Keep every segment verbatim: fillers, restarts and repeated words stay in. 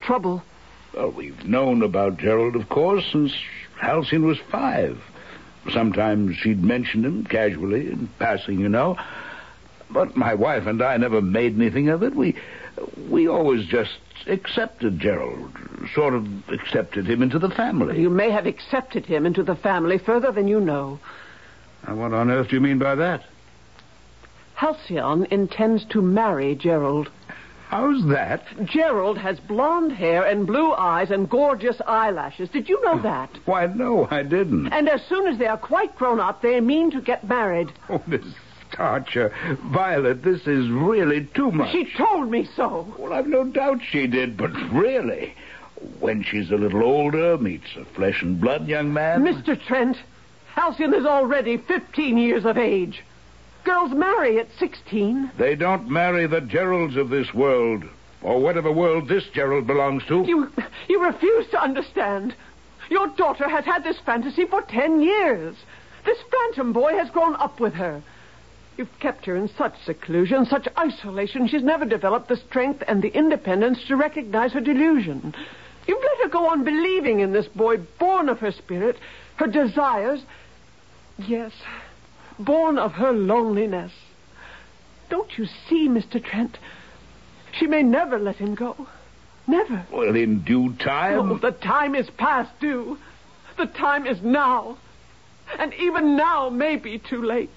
trouble? Well, we've known about Gerald, of course, since Halcyon was five. Sometimes she'd mention him casually, in passing, you know. But my wife and I never made anything of it. We we always just accepted Gerald, sort of accepted him into the family. You may have accepted him into the family further than you know. Now, what on earth do you mean by that? Halcyon intends to marry Gerald. How's that? Gerald has blonde hair and blue eyes and gorgeous eyelashes. Did you know that? Why, no, I didn't. And as soon as they are quite grown up, they mean to get married. Oh, Miss Archer, Violet, this is really too much. She told me so. Well, I've no doubt she did, but really, when she's a little older, meets a flesh and blood young man... Mister Trent, Halcyon is already fifteen years of age. Girls marry at sixteen. They don't marry the Geralds of this world, or whatever world this Gerald belongs to. You, you refuse to understand. Your daughter has had this fantasy for ten years. This phantom boy has grown up with her. You've kept her in such seclusion, such isolation, she's never developed the strength and the independence to recognize her delusion. You've let her go on believing in this boy, born of her spirit, her desires. Yes, born of her loneliness. Don't you see, Mister Trent? She may never let him go. Never. Well, in due time... Oh, the time is past due. The time is now. And even now may be too late.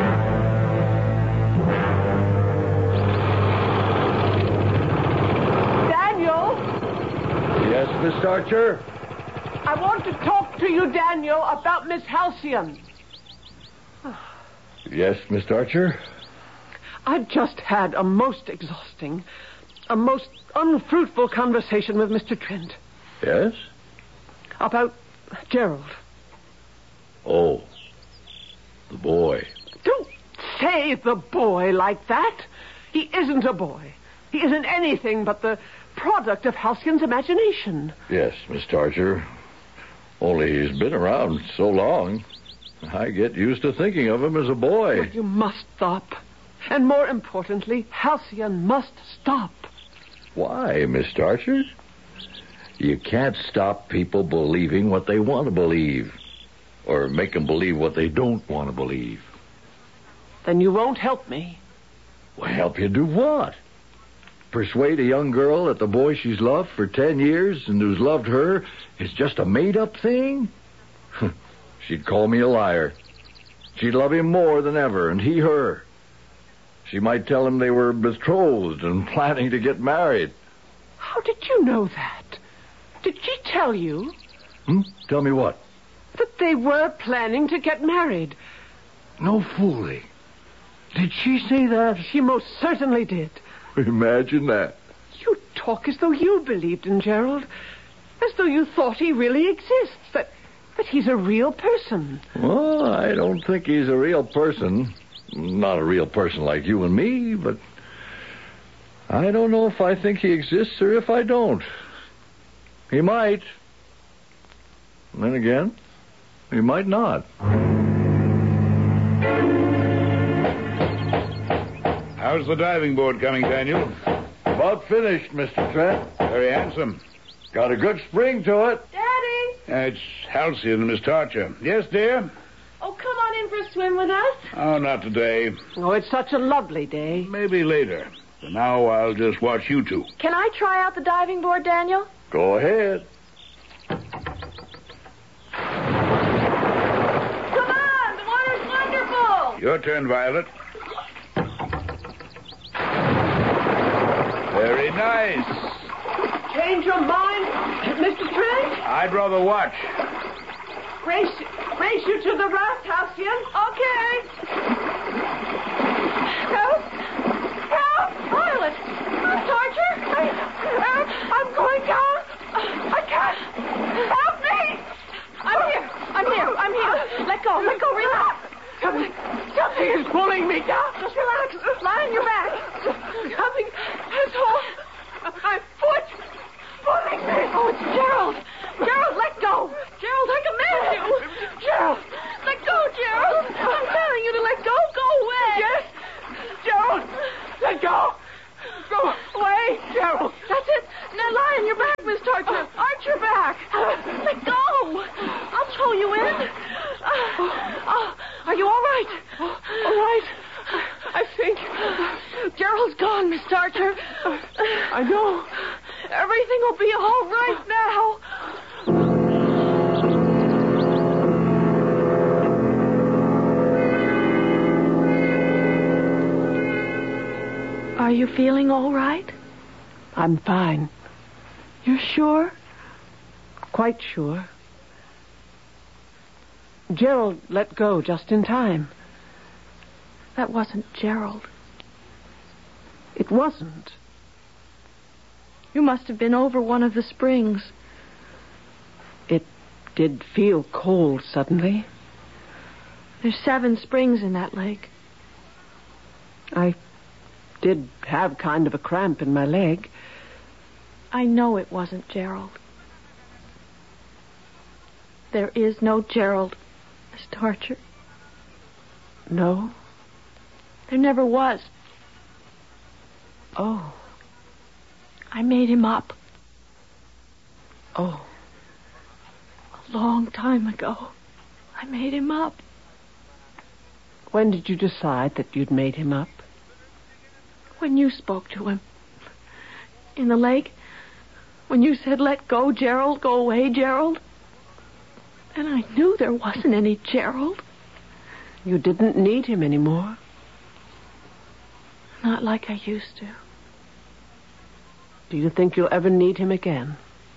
Daniel? Yes, Miss Archer? I want to talk to you, Daniel, about Miss Halcyon. Yes, Miss Archer? I've just had a most exhausting, a most unfruitful conversation with Mister Trent. Yes? About Gerald. Oh, the boy. Don't say the boy like that. He isn't a boy. He isn't anything but the product of Halcyon's imagination. Yes, Miss Archer. Only he's been around so long. I get used to thinking of him as a boy. But you must stop. And more importantly, Halcyon must stop. Why, Miss Archer? You can't stop people believing what they want to believe. Or make them believe what they don't want to believe. Then you won't help me. Well, help you do what? Persuade a young girl that the boy she's loved for ten years and who's loved her is just a made-up thing? She'd call me a liar. She'd love him more than ever, and he her. She might tell him they were betrothed and planning to get married. How did you know that? Did she tell you? Hmm? Tell me what? That they were planning to get married. No fooling. Did she say that? She most certainly did. Imagine that. You talk as though you believed in Gerald. As though you thought he really exists. That, that he's a real person. Well, I don't think he's a real person. Not a real person like you and me, but I don't know if I think he exists or if I don't. He might. And then again, he might not. How's the diving board coming, Daniel? About finished, Mister Trent. Very handsome. Got a good spring to it. Daddy! Uh, it's Halcyon, Miss Archer. Yes, dear? Oh, come on in for a swim with us. Oh, not today. Oh, it's such a lovely day. Maybe later. For now, I'll just watch you two. Can I try out the diving board, Daniel? Go ahead. Come on, the water's wonderful. Your turn, Violet. Very nice. Change your mind, Mister Trent? I'd rather watch. Race, race you to the raft, Halcyon. Okay. Help! Help! Violet! Miss Archer! I, help! I'm going down. I can't. Help me! I'm here. I'm here. I'm here. Let go. Let go. Relax. Something, something is pulling me down. Just relax. Lie on your back. Something has hold of my foot. Pulling me. Oh, it's Gerald. Gerald, let go. Gerald, I command you. Gerald. Let go, Gerald. I'm telling you to let go. Go away. Miss Tarcher. Arch your back. Let go. I'll throw you in. Uh, uh, are you all right? All right. I think. Gerald's gone, Miss Tarcher. I know. Everything will be all right now. Are you feeling all right? I'm fine. You're sure? Quite sure. Gerald let go just in time. That wasn't Gerald. It wasn't. You must have been over one of the springs. It did feel cold suddenly. There's seven springs in that lake. I did have kind of a cramp in my leg. I know it wasn't Gerald. There is no Gerald, Miss Tarcher. No? There never was. Oh. I made him up. Oh. A long time ago. I made him up. When did you decide that you'd made him up? When you spoke to him. In the lake. When you said, let go, Gerald. Go away, Gerald. And I knew there wasn't any Gerald. You didn't need him anymore. Not like I used to. Do you think you'll ever need him again?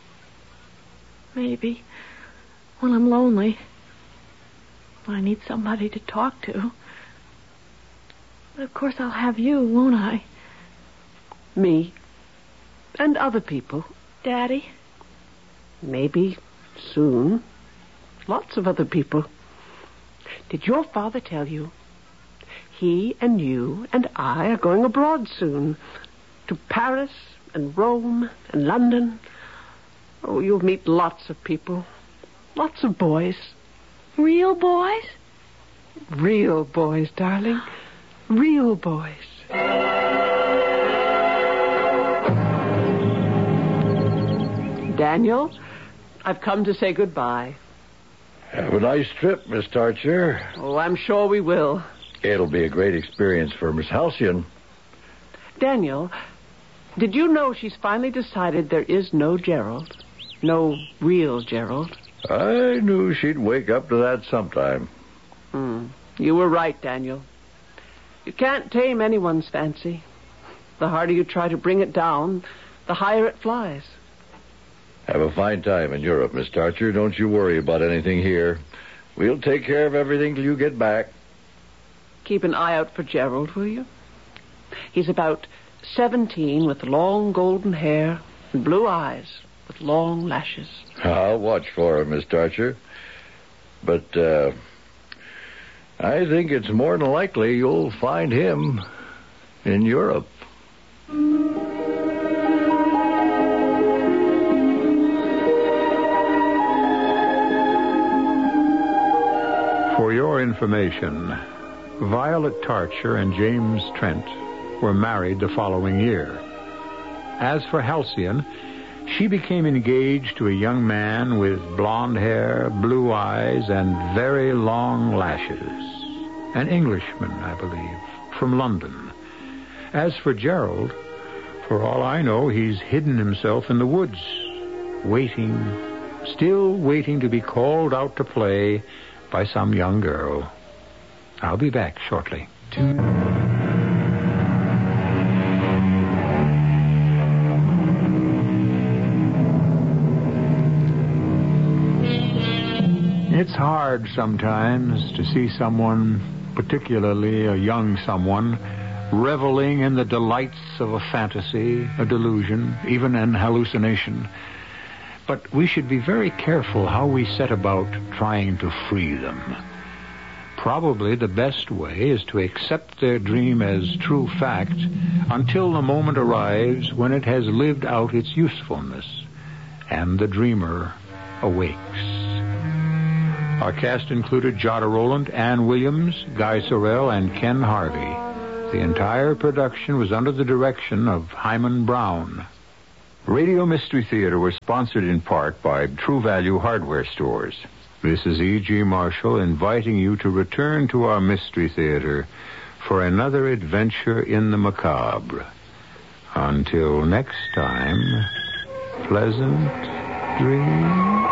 Maybe. When I'm lonely. When I need somebody to talk to. But of course I'll have you, won't I? Me. And other people. Daddy? Maybe soon. Lots of other people. Did your father tell you? He and you and I are going abroad soon. To Paris and Rome and London. Oh, you'll meet lots of people. Lots of boys. Real boys? Real boys, darling. Real boys. Daniel, I've come to say goodbye. Have a nice trip, Miss Tarcher. Oh, I'm sure we will. It'll be a great experience for Miss Halcyon. Daniel, did you know she's finally decided there is no Gerald? No real Gerald? I knew she'd wake up to that sometime. Hmm. You were right, Daniel. You can't tame anyone's fancy. The harder you try to bring it down, the higher it flies. Have a fine time in Europe, Miss Tarcher. Don't you worry about anything here. We'll take care of everything till you get back. Keep an eye out for Gerald, will you? He's about seventeen with long golden hair and blue eyes with long lashes. I'll watch for him, Miss Tarcher. But, uh, I think it's more than likely you'll find him in Europe. For your information, Violet Tarcher and James Trent were married the following year. As for Halcyon, she became engaged to a young man with blonde hair, blue eyes, and very long lashes. An Englishman, I believe, from London. As for Gerald, for all I know, he's hidden himself in the woods, waiting, still waiting to be called out to play by some young girl. I'll be back shortly. It's hard sometimes to see someone, particularly a young someone, reveling in the delights of a fantasy, a delusion, even an hallucination. But we should be very careful how we set about trying to free them. Probably the best way is to accept their dream as true fact until the moment arrives when it has lived out its usefulness and the dreamer awakes. Our cast included Jada Rowland, Ann Williams, Guy Sorrell, and Ken Harvey. The entire production was under the direction of Hyman Brown. Radio Mystery Theater was sponsored in part by True Value Hardware Stores. This is E G. Marshall inviting you to return to our Mystery Theater for another adventure in the macabre. Until next time, pleasant dreams.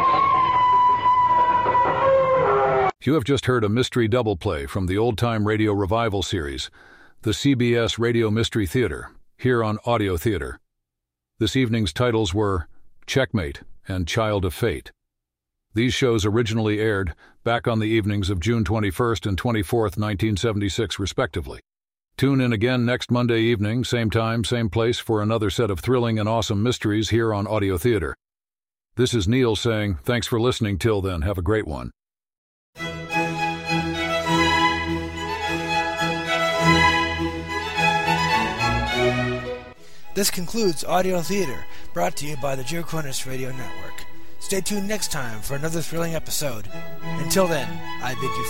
You have just heard a mystery double play from the old-time radio revival series, the C B S Radio Mystery Theater, here on Audio Theater. This evening's titles were Checkmate and Child of Fate. These shows originally aired back on the evenings of June twenty-first and twenty-fourth, nineteen seventy-six, respectively. Tune in again next Monday evening, same time, same place, for another set of thrilling and awesome mysteries here on Audio Theater. This is Neil saying, thanks for listening. Till then, have a great one. This concludes Audio Theater, brought to you by the Joe Cornish Radio Network. Stay tuned next time for another thrilling episode. Until then, I bid you